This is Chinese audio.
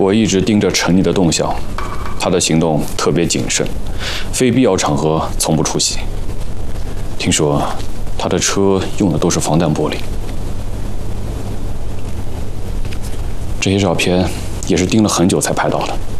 我一直盯着陈妮的动向，她的行动特别谨慎，非必要场合从不出席。听说她的车用的都是防弹玻璃。这些照片也是盯了很久才拍到的。